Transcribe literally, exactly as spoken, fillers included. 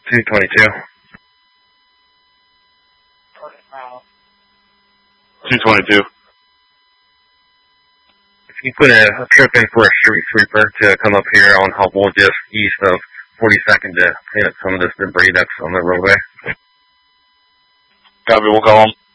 two twenty-two. two twenty-two. If you put a, a trip in for a street sweeper to come up here on Hubble, just east of forty-second to clean up some of this debris that's on the roadway. Copy, we'll call them.